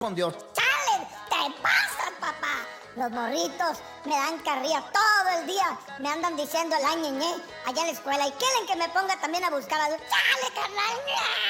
con Dios. ¡Chale! ¡Te pasas, papá! Los morritos me dan carrilla todo el día. Me andan diciendo la ñeñe allá en la escuela. Y quieren que me ponga también a buscar a Dios. ¡Chale, carnal!